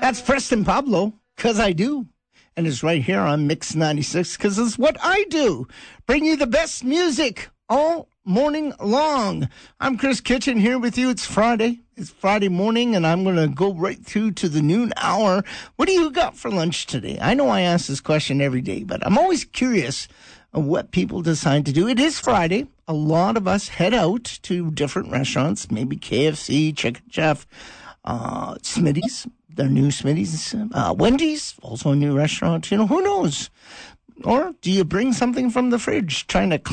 That's Preston Pablo, 'cause I do. And it's right here on Mix 96, 'cause it's what I do. Bring you the best music all morning long. I'm Chris Kitchen here with you. It's Friday. It's Friday morning, and I'm going to go right through to the noon hour. What do you got for lunch today? I know I ask this question every day, but I'm always curious of what people decide to do. It is Friday. A lot of us head out to different restaurants, maybe KFC, Chicken Chef, Smitty's, their new Smitty's, Wendy's, also a new restaurant. You know, who knows? Or do you bring something from the fridge, trying to